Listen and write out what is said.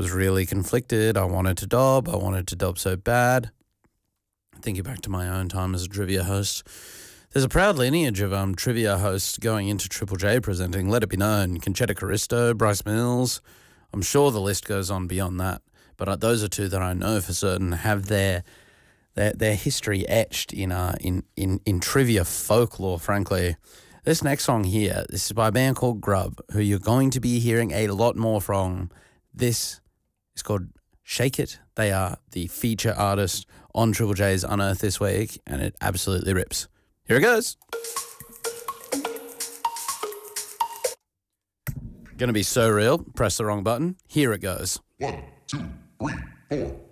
was really conflicted. I wanted to dob so bad. Thinking back to my own time as a trivia host, there's a proud lineage of trivia hosts going into Triple J presenting. Let it be known, Conchetta Caristo, Bryce Mills. I'm sure the list goes on beyond that, but those are two that I know for certain have their history etched in trivia folklore. Frankly, this next song here, this is by a band called Grub, who you're going to be hearing a lot more from. This is called Shake It. They are the feature artist on Triple J's Unearthed this week, and it absolutely rips. Here it goes. Gonna be so real. Press the wrong button. Here it goes. 1, 2, 3, 4.